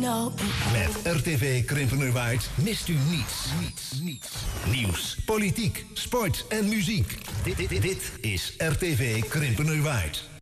know. Met RTV Krimpenerwaard mist u niets. Nieuws, politiek, sport en muziek. Dit is RTV Krimpenerwaard.